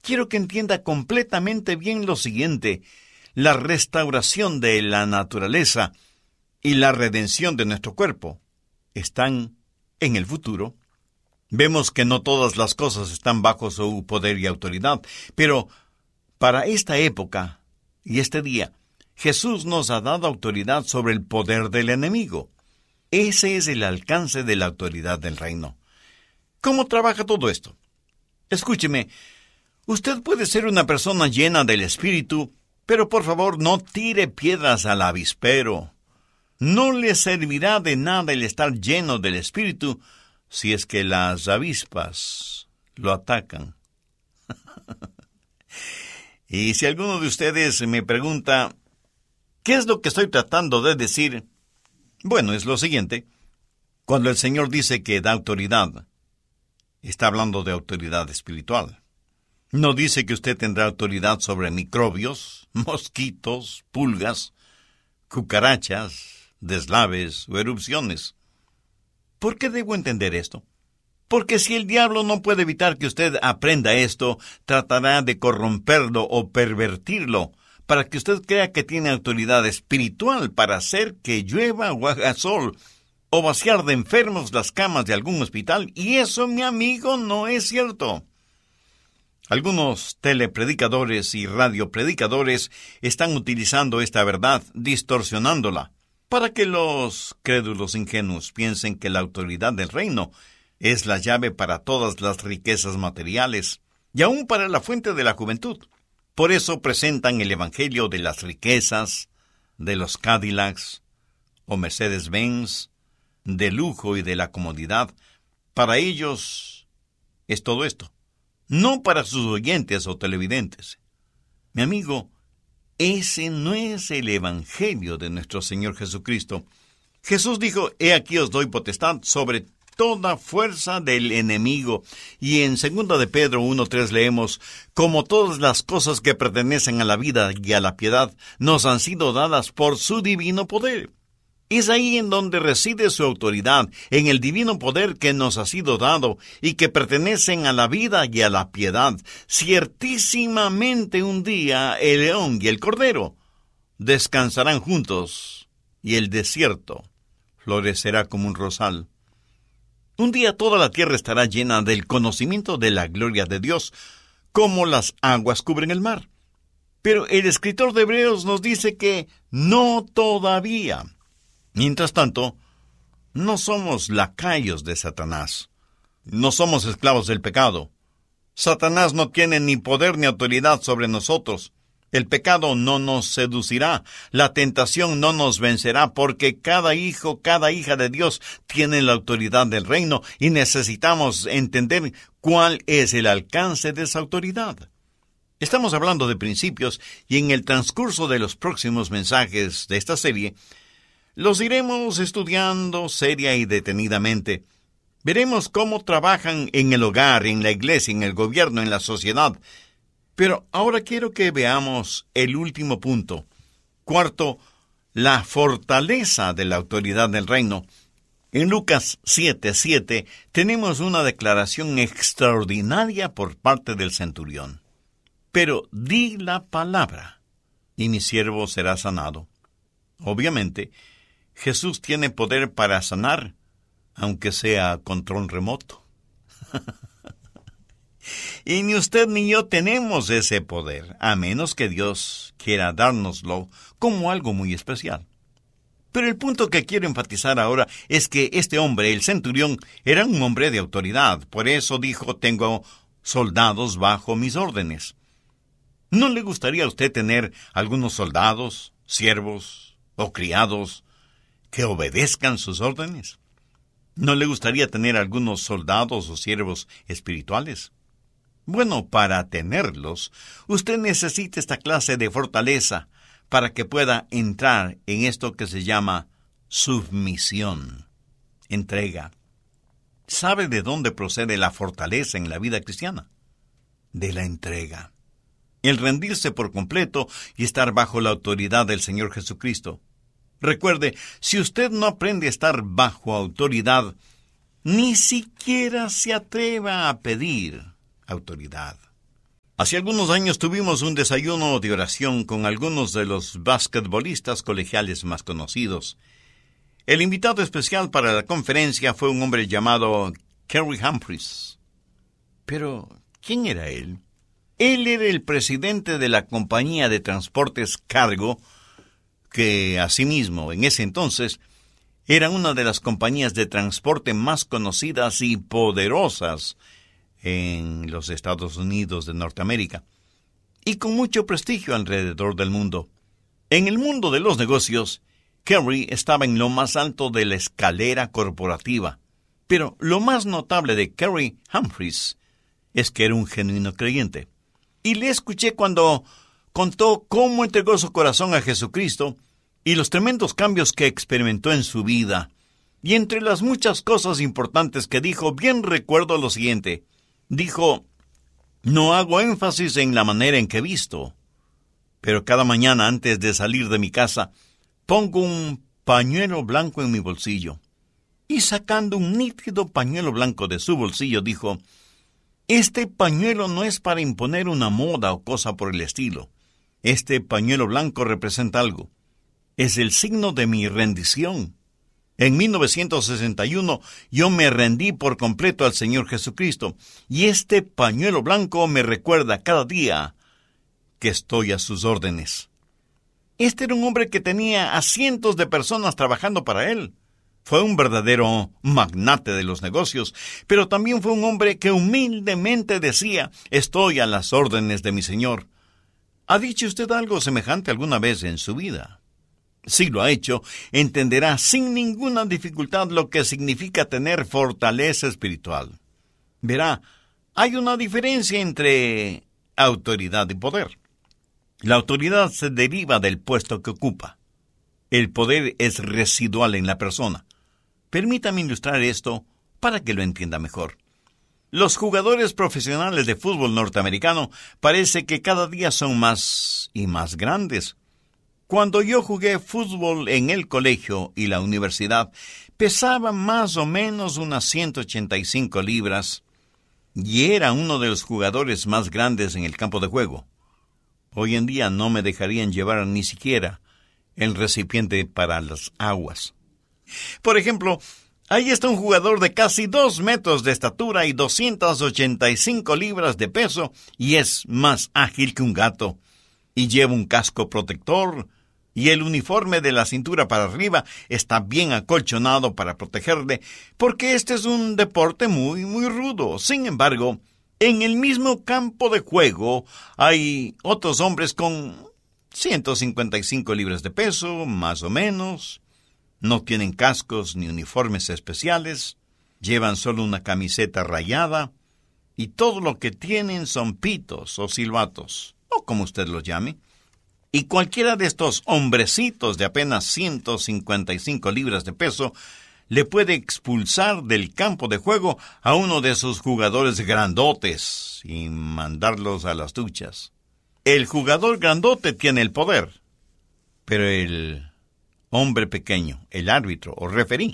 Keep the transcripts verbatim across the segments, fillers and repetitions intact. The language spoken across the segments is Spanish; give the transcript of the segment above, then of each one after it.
quiero que entienda completamente bien lo siguiente: la restauración de la naturaleza y la redención de nuestro cuerpo están en el futuro. Vemos que no todas las cosas están bajo su poder y autoridad, pero para esta época y este día, Jesús nos ha dado autoridad sobre el poder del enemigo. Ese es el alcance de la autoridad del reino. ¿Cómo trabaja todo esto? Escúcheme, usted puede ser una persona llena del Espíritu, pero por favor no tire piedras al avispero. No le servirá de nada el estar lleno del Espíritu si es que las avispas lo atacan. Y si alguno de ustedes me pregunta, ¿qué es lo que estoy tratando de decir? Bueno, es lo siguiente. Cuando el Señor dice que da autoridad, está hablando de autoridad espiritual. No dice que usted tendrá autoridad sobre microbios, mosquitos, pulgas, cucarachas, deslaves o erupciones. ¿Por qué debo entender esto? Porque si el diablo no puede evitar que usted aprenda esto, tratará de corromperlo o pervertirlo para que usted crea que tiene autoridad espiritual para hacer que llueva o haga sol, o vaciar de enfermos las camas de algún hospital, y eso, mi amigo, no es cierto. Algunos telepredicadores y radiopredicadores están utilizando esta verdad, distorsionándola, para que los crédulos ingenuos piensen que la autoridad del reino es la llave para todas las riquezas materiales, y aún para la fuente de la juventud. Por eso presentan el evangelio de las riquezas, de los Cadillacs o Mercedes-Benz, de lujo y de la comodidad. Para ellos es todo esto, no para sus oyentes o televidentes. Mi amigo, ese no es el evangelio de nuestro Señor Jesucristo. Jesús dijo, he aquí os doy potestad sobre toda fuerza del enemigo. Y en segunda de Pedro uno tres leemos, como todas las cosas que pertenecen a la vida y a la piedad, nos han sido dadas por su divino poder. Es ahí en donde reside su autoridad, en el divino poder que nos ha sido dado y que pertenecen a la vida y a la piedad. Ciertísimamente un día el león y el cordero descansarán juntos y el desierto florecerá como un rosal. Un día toda la tierra estará llena del conocimiento de la gloria de Dios, como las aguas cubren el mar. Pero el escritor de Hebreos nos dice que no todavía. Mientras tanto, no somos lacayos de Satanás. No somos esclavos del pecado. Satanás no tiene ni poder ni autoridad sobre nosotros. El pecado no nos seducirá, la tentación no nos vencerá, porque cada hijo, cada hija de Dios tiene la autoridad del reino y necesitamos entender cuál es el alcance de esa autoridad. Estamos hablando de principios y en el transcurso de los próximos mensajes de esta serie, los iremos estudiando seria y detenidamente. Veremos cómo trabajan en el hogar, en la iglesia, en el gobierno, en la sociedad. Pero ahora quiero que veamos el último punto. Cuarto, la fortaleza de la autoridad del reino. En Lucas siete siete tenemos una declaración extraordinaria por parte del centurión. Pero di la palabra, y mi siervo será sanado. Obviamente, Jesús tiene poder para sanar, aunque sea a control remoto. Y ni usted ni yo tenemos ese poder, a menos que Dios quiera dárnoslo como algo muy especial. Pero el punto que quiero enfatizar ahora es que este hombre, el centurión, era un hombre de autoridad. Por eso dijo, tengo soldados bajo mis órdenes. ¿No le gustaría a usted tener algunos soldados, siervos o criados que obedezcan sus órdenes? ¿No le gustaría tener algunos soldados o siervos espirituales? Bueno, para tenerlos, usted necesita esta clase de fortaleza para que pueda entrar en esto que se llama submisión, entrega. ¿Sabe de dónde procede la fortaleza en la vida cristiana? De la entrega. El rendirse por completo y estar bajo la autoridad del Señor Jesucristo. Recuerde, si usted no aprende a estar bajo autoridad, ni siquiera se atreva a pedir autoridad. Hace algunos años tuvimos un desayuno de oración con algunos de los basquetbolistas colegiales más conocidos. El invitado especial para la conferencia fue un hombre llamado Kerry Humphreys. Pero, ¿quién era él? Él era el presidente de la compañía de transportes Cargo, que asimismo, en ese entonces, era una de las compañías de transporte más conocidas y poderosas en los Estados Unidos de Norteamérica, y con mucho prestigio alrededor del mundo. En el mundo de los negocios, Kerry estaba en lo más alto de la escalera corporativa, pero lo más notable de Kerry Humphreys es que era un genuino creyente. Y le escuché cuando contó cómo entregó su corazón a Jesucristo y los tremendos cambios que experimentó en su vida. Y entre las muchas cosas importantes que dijo, bien recuerdo lo siguiente. Dijo, no hago énfasis en la manera en que he visto, pero cada mañana antes de salir de mi casa, pongo un pañuelo blanco en mi bolsillo. Y sacando un nítido pañuelo blanco de su bolsillo, dijo, este pañuelo no es para imponer una moda o cosa por el estilo. Este pañuelo blanco representa algo. Es el signo de mi rendición. En mil novecientos sesenta y uno yo me rendí por completo al Señor Jesucristo, y este pañuelo blanco me recuerda cada día que estoy a sus órdenes. Este era un hombre que tenía a cientos de personas trabajando para él. Fue un verdadero magnate de los negocios, pero también fue un hombre que humildemente decía, estoy a las órdenes de mi Señor. ¿Ha dicho usted algo semejante alguna vez en su vida? Si lo ha hecho, entenderá sin ninguna dificultad lo que significa tener fortaleza espiritual. Verá, hay una diferencia entre autoridad y poder. La autoridad se deriva del puesto que ocupa. El poder es residual en la persona. Permítame ilustrar esto para que lo entienda mejor. Los jugadores profesionales de fútbol norteamericano parece que cada día son más y más grandes. Cuando yo jugué fútbol en el colegio y la universidad, pesaba más o menos unas ciento ochenta y cinco libras y era uno de los jugadores más grandes en el campo de juego. Hoy en día no me dejarían llevar ni siquiera el recipiente para las aguas. Por ejemplo, ahí está un jugador de casi dos metros de estatura y doscientas ochenta y cinco libras de peso y es más ágil que un gato y lleva un casco protector. Y el uniforme de la cintura para arriba está bien acolchonado para protegerle, porque este es un deporte muy, muy rudo. Sin embargo, en el mismo campo de juego hay otros hombres con ciento cincuenta y cinco libras de peso, más o menos. No tienen cascos ni uniformes especiales, llevan solo una camiseta rayada, y todo lo que tienen son pitos o silbatos, o como usted los llame. Y cualquiera de estos hombrecitos de apenas ciento cincuenta y cinco libras de peso le puede expulsar del campo de juego a uno de esos jugadores grandotes y mandarlos a las duchas. El jugador grandote tiene el poder, pero el hombre pequeño, el árbitro o referí,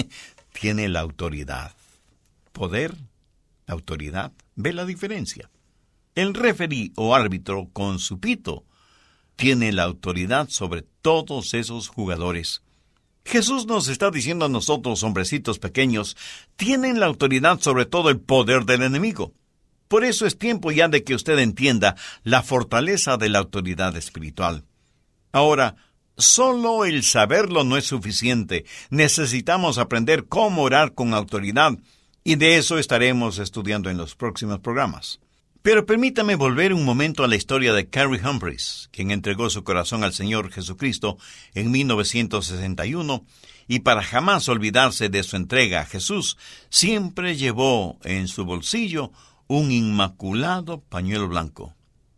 tiene la autoridad. Poder, autoridad, ¿ve la diferencia? El referí o árbitro con su pito tiene la autoridad sobre todos esos jugadores. Jesús nos está diciendo a nosotros, hombrecitos pequeños, tienen la autoridad sobre todo el poder del enemigo. Por eso es tiempo ya de que usted entienda la fortaleza de la autoridad espiritual. Ahora, solo el saberlo no es suficiente. Necesitamos aprender cómo orar con autoridad, y de eso estaremos estudiando en los próximos programas. Pero permítame volver un momento a la historia de Kerry Humphreys, quien entregó su corazón al Señor Jesucristo en mil novecientos sesenta y uno, y para jamás olvidarse de su entrega a Jesús, siempre llevó en su bolsillo un inmaculado pañuelo blanco.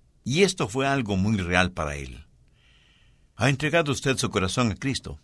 Y esto fue algo muy real para él. ¿Ha entregado usted su corazón a Cristo?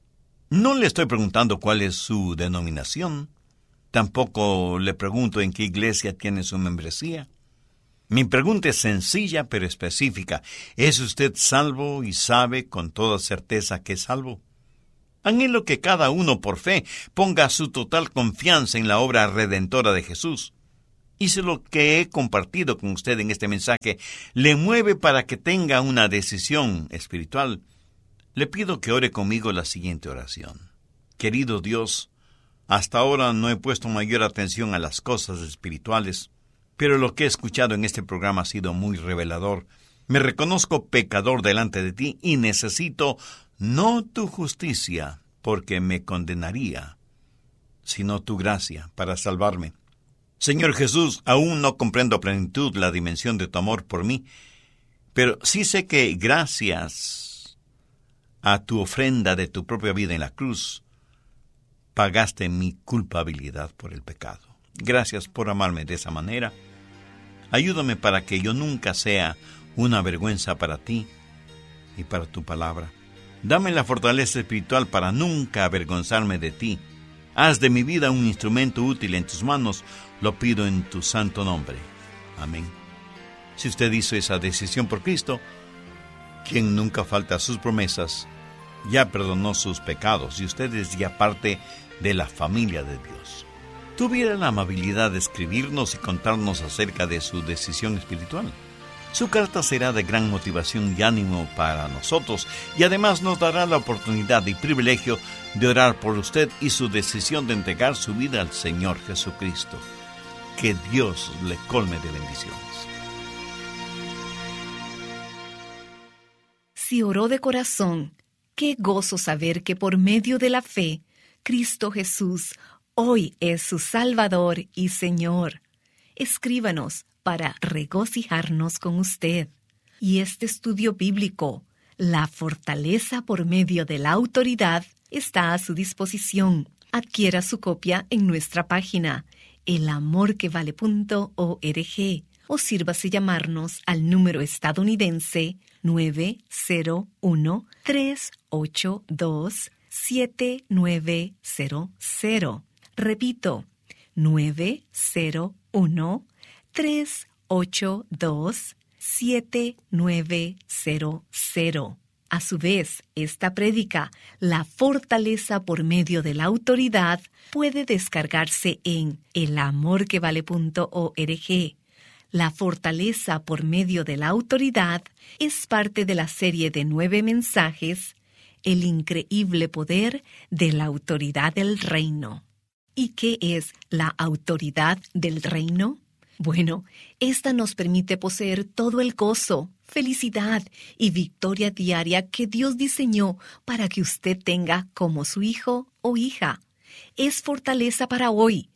No le estoy preguntando cuál es su denominación. Tampoco le pregunto en qué iglesia tiene su membresía. Mi pregunta es sencilla pero específica. ¿Es usted salvo y sabe con toda certeza que es salvo? Anhelo que cada uno por fe ponga su total confianza en la obra redentora de Jesús. Y si lo que he compartido con usted en este mensaje le mueve para que tenga una decisión espiritual, le pido que ore conmigo la siguiente oración. Querido Dios, hasta ahora no he puesto mayor atención a las cosas espirituales, pero lo que he escuchado en este programa ha sido muy revelador. Me reconozco pecador delante de ti y necesito no tu justicia, porque me condenaría, sino tu gracia para salvarme. Señor Jesús, aún no comprendo a plenitud la dimensión de tu amor por mí, pero sí sé que gracias a tu ofrenda de tu propia vida en la cruz, pagaste mi culpabilidad por el pecado. Gracias por amarme de esa manera. Ayúdame para que yo nunca sea una vergüenza para ti y para tu palabra. Dame la fortaleza espiritual para nunca avergonzarme de ti. Haz de mi vida un instrumento útil en tus manos. Lo pido en tu santo nombre. Amén. Si usted hizo esa decisión por Cristo, quien nunca falta a sus promesas, ya perdonó sus pecados y usted es ya parte de la familia de Dios. Tuviera la amabilidad de escribirnos y contarnos acerca de su decisión espiritual. Su carta será de gran motivación y ánimo para nosotros y además nos dará la oportunidad y privilegio de orar por usted y su decisión de entregar su vida al Señor Jesucristo. Que Dios le colme de bendiciones. Si oró de corazón, qué gozo saber que por medio de la fe, Cristo Jesús hoy es su Salvador y Señor. Escríbanos para regocijarnos con usted. Y este estudio bíblico, La fortaleza por medio de la autoridad, está a su disposición. Adquiera su copia en nuestra página el amor que vale punto org o sírvase llamarnos al número estadounidense nueve cero uno, tres ocho dos, siete nueve cero cero. Repito, nueve cero uno, tres ocho dos, siete nueve cero cero. A su vez, esta prédica, La fortaleza por medio de la autoridad, puede descargarse en el amor que vale punto org. La fortaleza por medio de la autoridad es parte de la serie de nueve mensajes, El increíble poder de la autoridad del reino. ¿Y qué es la autoridad del reino? Bueno, esta nos permite poseer todo el gozo, felicidad y victoria diaria que Dios diseñó para que usted tenga como su hijo o hija. Es fortaleza para hoy,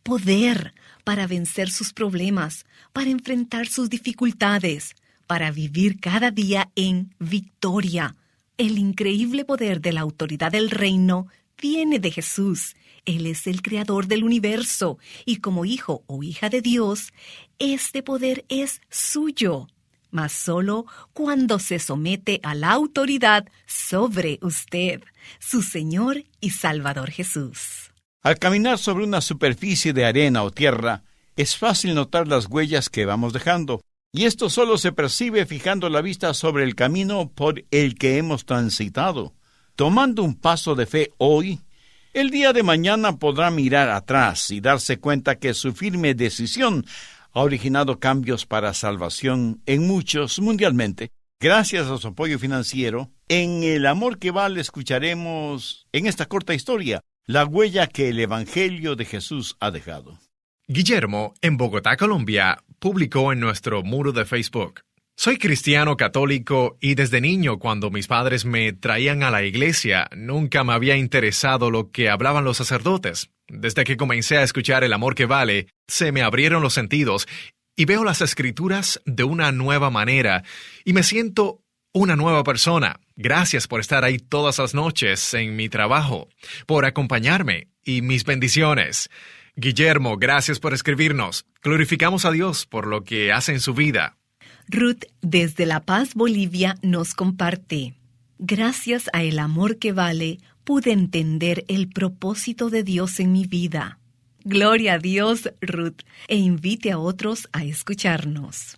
poder para vencer sus problemas, para enfrentar sus dificultades, para vivir cada día en victoria. El increíble poder de la autoridad del reino viene de Jesús. Él es el creador del universo y como hijo o hija de Dios, este poder es suyo, mas solo cuando se somete a la autoridad sobre usted, su Señor y Salvador Jesús. Al caminar sobre una superficie de arena o tierra, es fácil notar las huellas que vamos dejando, y esto solo se percibe fijando la vista sobre el camino por el que hemos transitado. Tomando un paso de fe hoy, el día de mañana podrá mirar atrás y darse cuenta que su firme decisión ha originado cambios para salvación en muchos mundialmente. Gracias a su apoyo financiero, en El Amor que Vale escucharemos en esta corta historia la huella que el Evangelio de Jesús ha dejado. Guillermo, en Bogotá, Colombia, publicó en nuestro muro de Facebook: Soy cristiano católico y desde niño, cuando mis padres me traían a la iglesia, nunca me había interesado lo que hablaban los sacerdotes. Desde que comencé a escuchar El Amor que Vale, se me abrieron los sentidos y veo las Escrituras de una nueva manera y me siento una nueva persona. Gracias por estar ahí todas las noches en mi trabajo, por acompañarme y mis bendiciones. Guillermo, gracias por escribirnos. Glorificamos a Dios por lo que hace en su vida. Ruth, desde La Paz, Bolivia, nos comparte: gracias a El Amor que Vale, pude entender el propósito de Dios en mi vida. Gloria a Dios, Ruth, e invite a otros a escucharnos.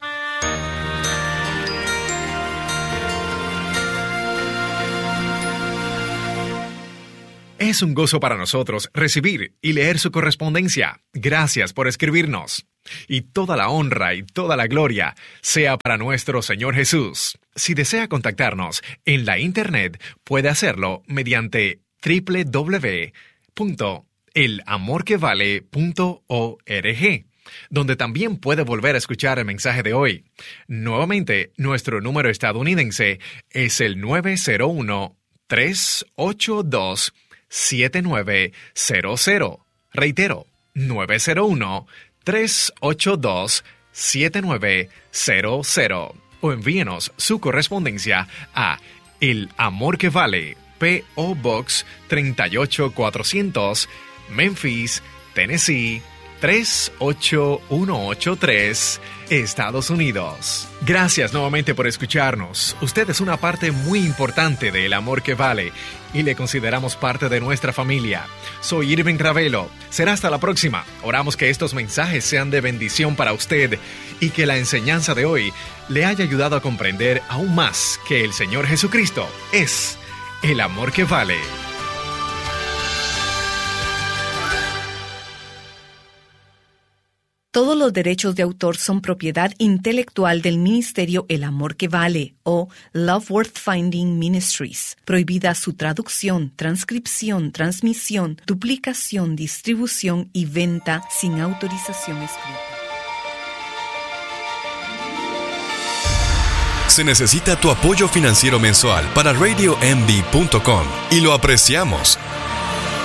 Es un gozo para nosotros recibir y leer su correspondencia. Gracias por escribirnos. Y toda la honra y toda la gloria sea para nuestro Señor Jesús. Si desea contactarnos en la Internet, puede hacerlo mediante doble u doble u doble u punto el amor que vale punto org, donde también puede volver a escuchar el mensaje de hoy. Nuevamente, nuestro número estadounidense es el nueve cero uno, tres ocho dos, siete nueve cero cero. Reitero, nueve cero uno, tres ocho dos, siete nueve cero cero. O envíenos su correspondencia a El Amor que Vale, P O Box treinta y ocho cuatrocientos, Memphis, Tennessee tres ocho uno ocho tres, Estados Unidos. Gracias nuevamente por escucharnos. Usted es una parte muy importante de El Amor que Vale y le consideramos parte de nuestra familia. Soy Irving Ravelo. Será hasta la próxima. Oramos que estos mensajes sean de bendición para usted y que la enseñanza de hoy le haya ayudado a comprender aún más que el Señor Jesucristo es el amor que vale. Todos los derechos de autor son propiedad intelectual del Ministerio El Amor que Vale o Love Worth Finding Ministries. Prohibida su traducción, transcripción, transmisión, duplicación, distribución y venta sin autorización escrita. Se necesita tu apoyo financiero mensual para radio m v punto com y lo apreciamos.